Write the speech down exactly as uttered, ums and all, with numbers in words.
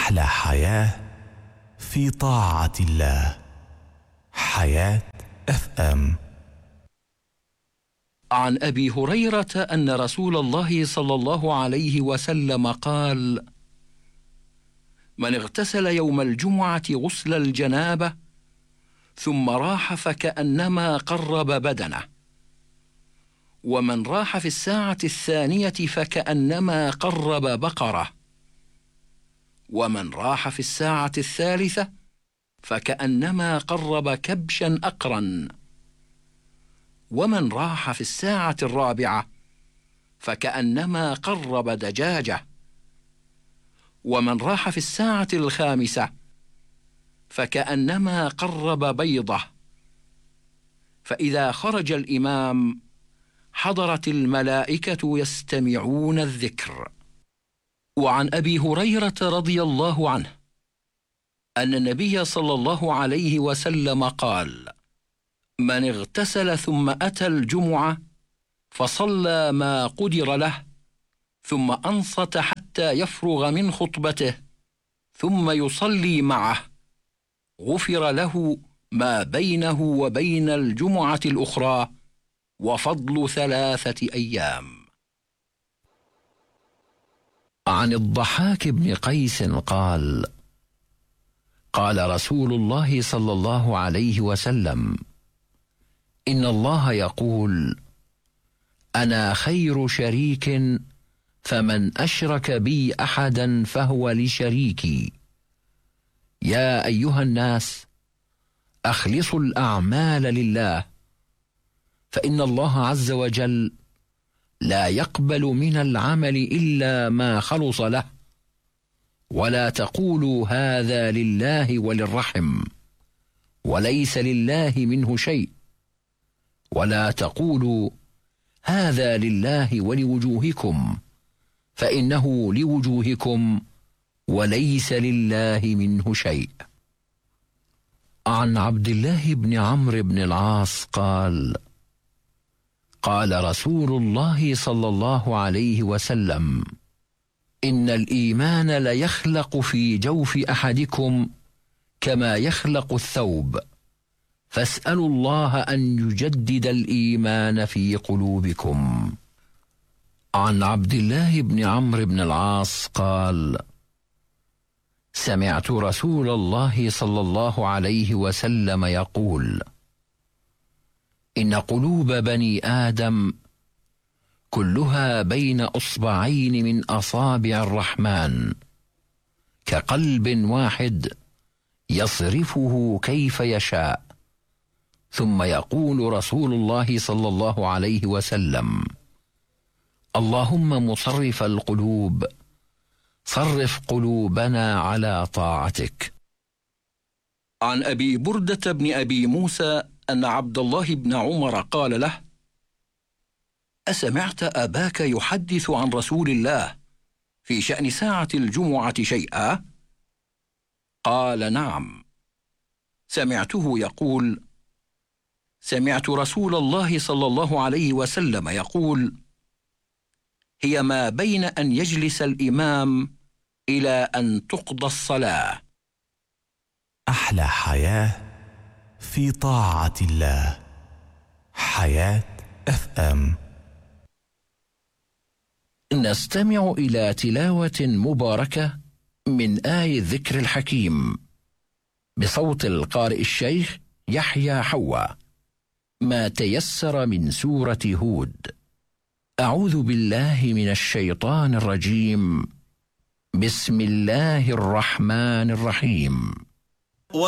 أحلى حياة في طاعة الله. حياة اف ام. عن أبي هريرة أن رسول الله صلى الله عليه وسلم قال: من اغتسل يوم الجمعة غسل الجنابة ثم راح فكأنما قرب بدنه، ومن راح في الساعة الثانية فكأنما قرب بقرة، ومن راح في الساعة الثالثة فكأنما قرب كبشا أقرا، ومن راح في الساعة الرابعة فكأنما قرب دجاجة، ومن راح في الساعة الخامسة فكأنما قرب بيضة. فإذا خرج الإمام حضرت الملائكة يستمعون الذكر. وعن أبي هريرة رضي الله عنه أن النبي صلى الله عليه وسلم قال: من اغتسل ثم أتى الجمعة فصلى ما قدر له ثم أنصت حتى يفرغ من خطبته ثم يصلي معه غفر له ما بينه وبين الجمعة الأخرى وفضل ثلاثة أيام. عن الضحاك بن قيس قال: قال رسول الله صلى الله عليه وسلم: إن الله يقول: أنا خير شريك، فمن أشرك بي أحدا فهو لشريكي. يا أيها الناس، أخلصوا الأعمال لله، فإن الله عز وجل لا يقبل من العمل إلا ما خلص له. ولا تقولوا هذا لله وللرحم وليس لله منه شيء، ولا تقولوا هذا لله ولوجوهكم فإنه لوجوهكم وليس لله منه شيء. عن عبد الله بن عمرو بن العاص قال: قال رسول الله صلى الله عليه وسلم: إن الإيمان ليخلق في جوف أحدكم كما يخلق الثوب، فاسألوا الله أن يجدد الإيمان في قلوبكم. عن عبد الله بن عمرو بن العاص قال: سمعت رسول الله صلى الله عليه وسلم يقول: إن قلوب بني آدم كلها بين أصبعين من أصابع الرحمن، كقلب واحد يصرفه كيف يشاء. ثم يقول رسول الله صلى الله عليه وسلم: اللهم مصرف القلوب، صرف قلوبنا على طاعتك. عن أبي بردة بن أبي موسى أن عبد الله بن عمر قال له: أسمعت أباك يحدث عن رسول الله في شأن ساعة الجمعة شيئا؟ قال: نعم، سمعته يقول: سمعت رسول الله صلى الله عليه وسلم يقول: هي ما بين أن يجلس الإمام إلى أن تقضى الصلاة. أحلى حياة في طاعة الله. حياة اف ام. نستمع إلى تلاوة مباركة من آية الذكر الحكيم بصوت القارئ الشيخ يحيى حوا، ما تيسر من سورة هود. أعوذ بالله من الشيطان الرجيم. بسم الله الرحمن الرحيم.